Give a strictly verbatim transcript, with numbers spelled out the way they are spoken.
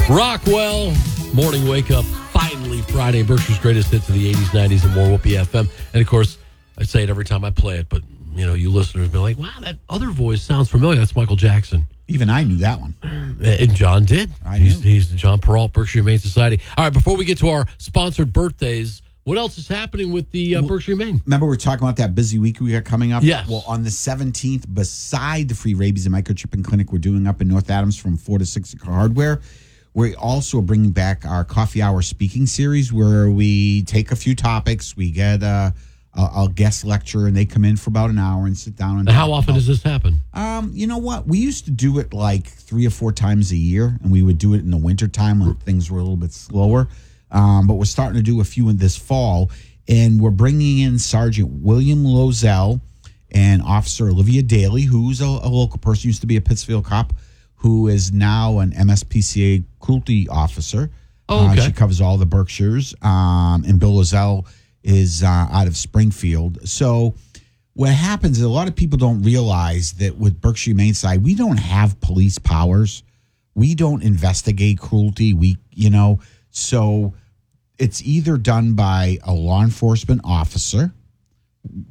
Rockwell, morning wake up, finally Friday, Berkshire's greatest hits of the eighties, nineties, and more, Whoopee F M. And of course, I say it every time I play it, but you know, you listeners be like, wow, that other voice sounds familiar. That's Michael Jackson. Even I knew that one. And John did. I he's, knew. he's John Peralt, Berkshire Humane Society. All right, before we get to our sponsored birthdays, what else is happening with the uh, well, Berkshire Humane? Remember we were talking about that busy week we got coming up? Yes. Well, on the seventeenth, beside the free rabies and microchipping clinic we're doing up in North Adams from four to six at Hardware, we also are bringing back our coffee hour speaking series where we take a few topics, we get a, a, a guest lecturer, and they come in for about an hour and sit down. And, and how often about, does this happen? Um, you know what? We used to do it like three or four times a year, and we would do it in the wintertime when things were a little bit slower. Um, but we're starting to do a few in this fall, and we're bringing in Sergeant William Lozelle and Officer Olivia Daly, who's a, a local person, used to be a Pittsfield cop, who is now an M S P C A cruelty officer. Oh, okay. Uh, she covers all the Berkshires, um, and Bill Lozelle is uh, out of Springfield. So what happens is a lot of people don't realize that with Berkshire Humane Society, we don't have police powers. We don't investigate cruelty. We, you know, so it's either done by a law enforcement officer